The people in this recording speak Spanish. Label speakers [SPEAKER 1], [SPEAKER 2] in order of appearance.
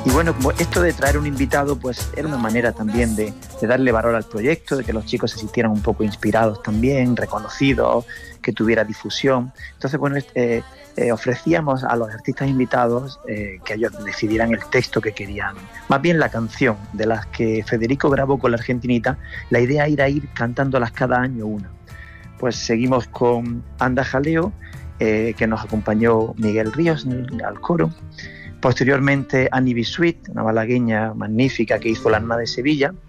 [SPEAKER 1] Y bueno, como esto de traer un invitado, pues era una manera también de darle valor al proyecto, de que los chicos se sintieran un poco inspirados también, reconocidos, que tuviera difusión. Entonces, bueno, ofrecíamos a los artistas invitados que ellos decidieran el texto que querían, más bien la canción, de las que Federico grabó con la Argentinita. La idea era ir cantándolas cada año una. Pues seguimos con Anda Jaleo, que nos acompañó Miguel Ríos al coro. Posteriormente Annie B. Sweet, una malagueña magnífica que hizo La Arma de Sevilla.